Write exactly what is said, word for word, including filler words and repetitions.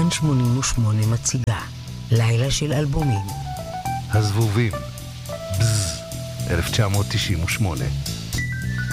כאן שמונים ושמונה מציגה לילה של אלבומים. הזבובים, בז, אלף תשע מאות תשעים ושמונה.